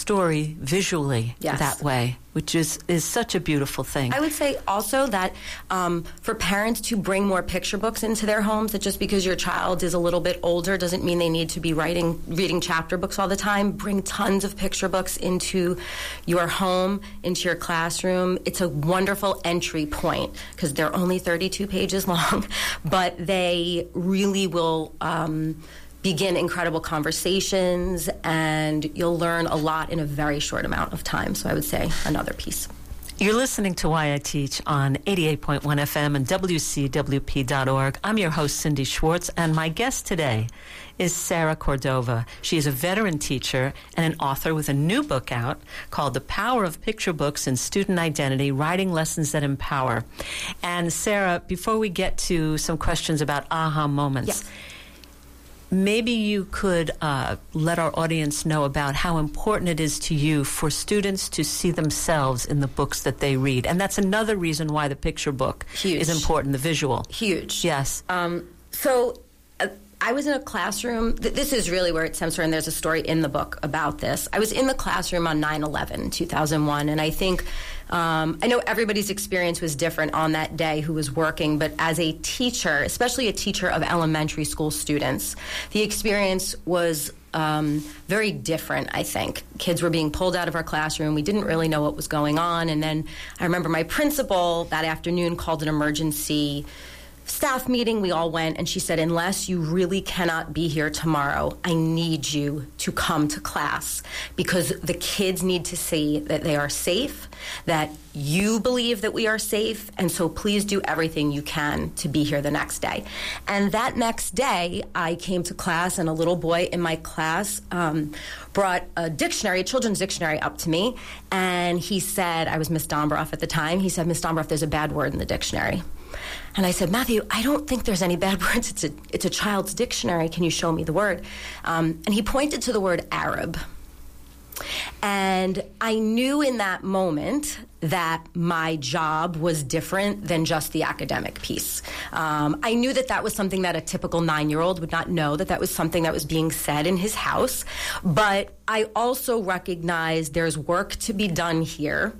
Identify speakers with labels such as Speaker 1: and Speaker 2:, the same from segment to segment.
Speaker 1: story visually that way, which is such a beautiful thing.
Speaker 2: I would say also that for parents to bring more picture books into their homes, that just because your child is a little bit older doesn't mean they need to be reading chapter books all the time. Bring tons of picture books into your home, into your classroom. It's a wonderful entry point because they're only 32 pages long, but they really will begin incredible conversations, and you'll learn a lot in a very short amount of time. So I would say another piece.
Speaker 1: You're listening to Why I Teach on 88.1 FM and WCWP.org. I'm your host, Cindy Schwartz, and my guest today is Sarah Cordova. She is a veteran teacher and an author with a new book out called The Power of Picture Books in Student Identity, Writing Lessons That Empower. And Sarah, before we get to some questions about aha moments, maybe you could let our audience know about how important it is to you for students to see themselves in the books that they read. And that's another reason why the picture book is important, the visual.
Speaker 2: Huge.
Speaker 1: Yes.
Speaker 2: So I was in a classroom. This is really where it stems from, and there's a story in the book about this. I was in the classroom on 9/11, 2001, and I think, I know everybody's experience was different on that day who was working, but as a teacher, especially a teacher of elementary school students, the experience was very different, I think. Kids were being pulled out of our classroom. We didn't really know what was going on, and then I remember my principal that afternoon called an emergency staff meeting. We all went, and she said, unless you really cannot be here tomorrow, I need you to come to class because the kids need to see that they are safe, that you believe that we are safe, and so please do everything you can to be here the next day. And that next day, I came to class, and a little boy in my class brought a dictionary, a children's dictionary, up to me, and he said, I was Miss Dombroff at the time, he said, Miss Dombroff, there's a bad word in the dictionary. And I said, Matthew, I don't think there's any bad words. It's a child's dictionary. Can you show me the word? And he pointed to the word Arab. And I knew in that moment that my job was different than just the academic piece. I knew that that was something that a typical 9-year-old would not know, that was something that was being said in his house. But I also recognized there's work to be done here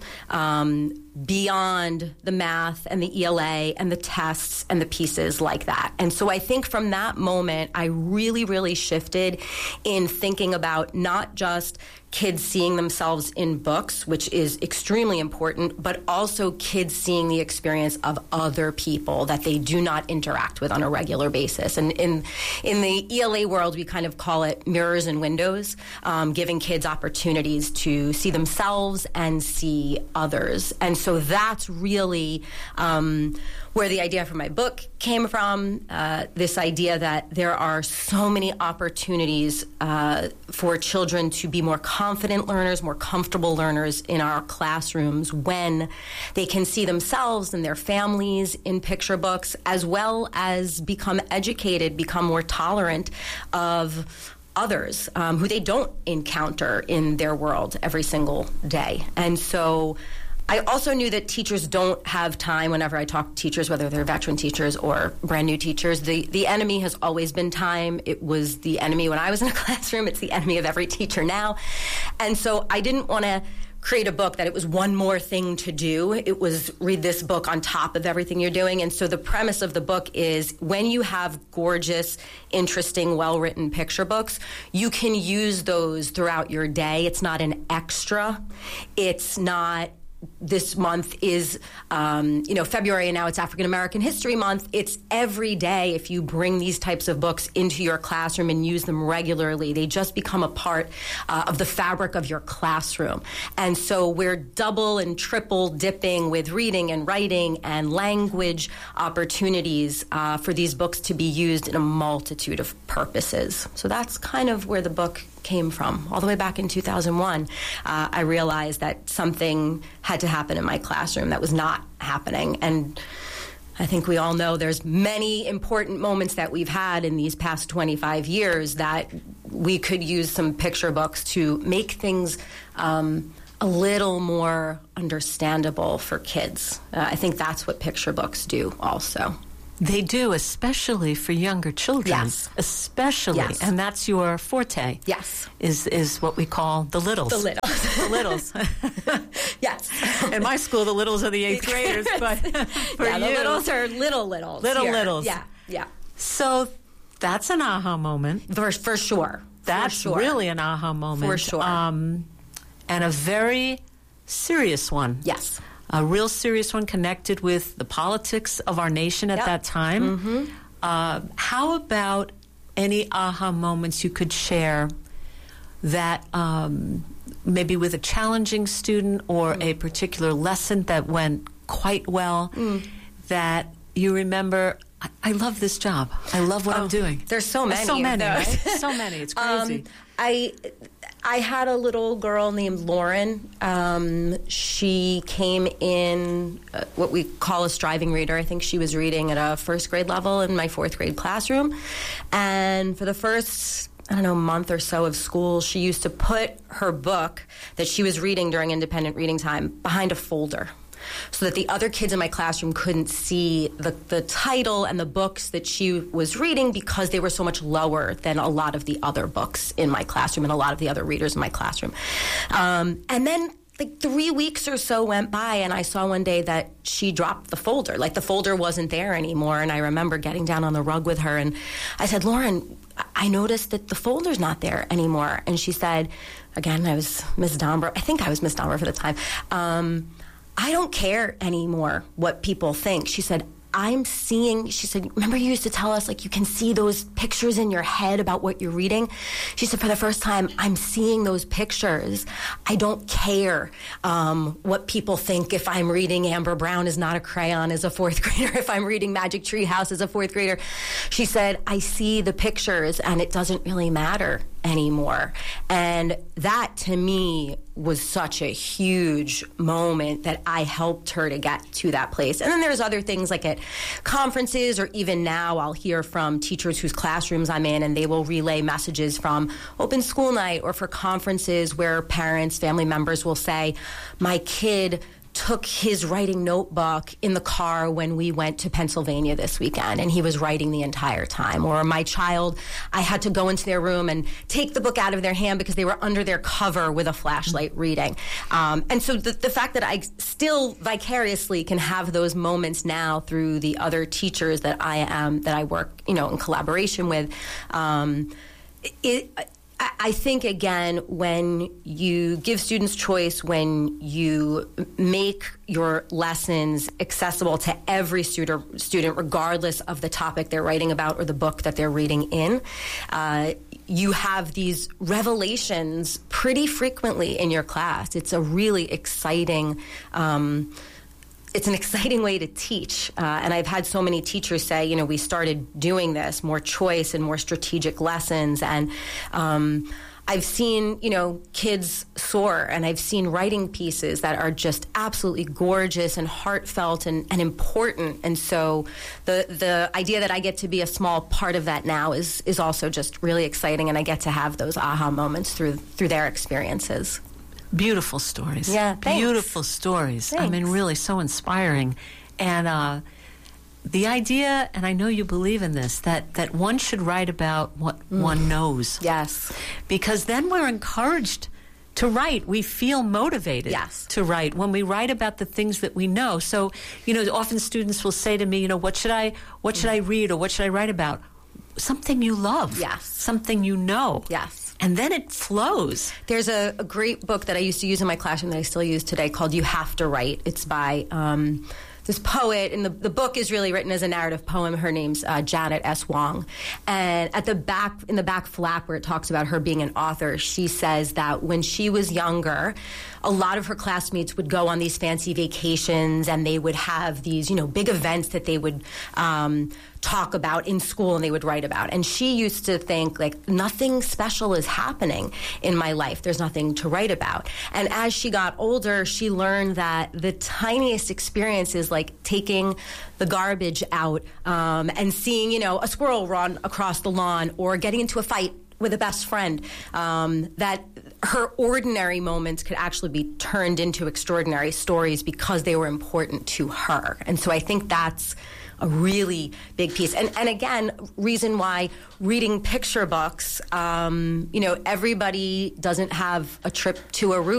Speaker 2: beyond the math and the ELA and the tests and the pieces like that. And so I think from that moment, I really, really shifted in thinking about not just kids seeing themselves in books, which is extremely important, but also kids seeing the experience of other people that they do not interact with on a regular basis. And in the ELA world, we kind of call it mirrors and windows, giving kids opportunities to see themselves and see others. And so that's really where the idea for my book came from, this idea that there are so many opportunities for children to be more confident learners, more comfortable learners in our classrooms when they can see themselves and their families in picture books, as well as become educated, become more tolerant of others who they don't encounter in their world every single day. And so I also knew that teachers don't have time. Whenever I talk to teachers, whether they're veteran teachers or brand new teachers, the enemy has always been time. It was the enemy when I was in a classroom. It's the enemy of every teacher now. And so I didn't want to create a book that it was one more thing to do. It was read this book on top of everything you're doing. And so the premise of the book is when you have gorgeous, interesting, well-written picture books, you can use those throughout your day. It's not an extra. It's not this month is, February, and now it's African American History Month. It's every day. If you bring these types of books into your classroom and use them regularly, they just become a part of the fabric of your classroom. And so we're double and triple dipping with reading and writing and language opportunities for these books to be used in a multitude of purposes. So that's kind of where the book came from. All the way back in 2001, I realized that something had to happen in my classroom that was not happening. And I think we all know there's many important moments that we've had in these past 25 years that we could use some picture books to make things a little more understandable for kids. I think that's what picture books do also.
Speaker 1: They do, especially for younger children.
Speaker 2: Yes.
Speaker 1: Especially.
Speaker 2: Yes.
Speaker 1: And that's your forte.
Speaker 2: Yes.
Speaker 1: Is what we call the littles.
Speaker 2: The littles.
Speaker 1: The littles.
Speaker 2: Yes.
Speaker 1: In my school, the littles are the 8th graders, but for
Speaker 2: the
Speaker 1: you,
Speaker 2: littles are littles.
Speaker 1: Little
Speaker 2: here.
Speaker 1: littles.
Speaker 2: Yeah.
Speaker 1: So that's an aha moment.
Speaker 2: For sure.
Speaker 1: That's really an aha moment.
Speaker 2: For sure.
Speaker 1: And a very serious one.
Speaker 2: Yes.
Speaker 1: A real serious one connected with the politics of our nation at that time.
Speaker 2: Mm-hmm.
Speaker 1: How about any aha moments you could share that maybe with a challenging student or a particular lesson that went quite well that you remember, I love this job. I love what I'm doing.
Speaker 2: There's so many.
Speaker 1: So many,
Speaker 2: of those.
Speaker 1: right? So many. It's crazy.
Speaker 2: I had a little girl named Lauren. She came in what we call a striving reader. I think she was reading at a first grade level in my 4th grade classroom. And for the first, month or so of school, she used to put her book that she was reading during independent reading time behind a folder, so that the other kids in my classroom couldn't see the title and the books that she was reading, because they were so much lower than a lot of the other books in my classroom and a lot of the other readers in my classroom. And then 3 weeks or so went by, and I saw one day that she dropped the folder. The folder wasn't there anymore, and I remember getting down on the rug with her, and I said, Lauren, I noticed that the folder's not there anymore. And she said, again, I was Miss Domber. I think I was Miss Domber for the time. I don't care anymore what people think. She said, she said, remember you used to tell us, you can see those pictures in your head about what you're reading? She said, for the first time, I'm seeing those pictures. I don't care what people think if I'm reading Amber Brown is Not a Crayon as a 4th grader, if I'm reading Magic Tree House as a 4th grader. She said, I see the pictures and it doesn't really matter anymore. And that, to me, was such a huge moment that I helped her to get to that place. And then there's other things like at conferences, or even now I'll hear from teachers whose classrooms I'm in, and they will relay messages from open school night or for conferences where parents, family members will say, my kid took his writing notebook in the car when we went to Pennsylvania this weekend, and he was writing the entire time. Or my child, I had to go into their room and take the book out of their hand because they were under their cover with a flashlight reading. And so the fact that I still vicariously can have those moments now through the other teachers that I work, in collaboration with, I think, again, when you give students choice, when you make your lessons accessible to every student, regardless of the topic they're writing about or the book that they're reading in, you have these revelations pretty frequently in your class. It's a really exciting it's an exciting way to teach. And I've had so many teachers say, we started doing this, more choice and more strategic lessons. And I've seen, kids soar, and I've seen writing pieces that are just absolutely gorgeous and heartfelt and important. And so the idea that I get to be a small part of that now is also just really exciting, and I get to have those aha moments through their experiences.
Speaker 1: Beautiful stories.
Speaker 2: Yeah, thanks.
Speaker 1: Beautiful stories.
Speaker 2: Thanks.
Speaker 1: Really so inspiring. And the idea, and I know you believe in this, that one should write about what one knows.
Speaker 2: Yes.
Speaker 1: Because then we're encouraged to write. We feel motivated to write when we write about the things that we know. So, often students will say to me, what should I read, or what should I write about? Something you love.
Speaker 2: Yes.
Speaker 1: Something you know.
Speaker 2: Yes.
Speaker 1: And then it flows.
Speaker 2: There's a great book that I used to use in my classroom that I still use today called You Have to Write. It's by this poet, and the book is really written as a narrative poem. Her name's Janet S. Wong. And in the back flap where it talks about her being an author, she says that when she was younger, a lot of her classmates would go on these fancy vacations, and they would have these, big events that they would talk about in school and they would write about. And she used to think, nothing special is happening in my life. There's nothing to write about. And as she got older, she learned that the tiniest experiences, like taking the garbage out and seeing, a squirrel run across the lawn, or getting into a fight with a best friend, that her ordinary moments could actually be turned into extraordinary stories because they were important to her. And so I think that's a really big piece. And again, reason why reading picture books, everybody doesn't have a trip to Aruba.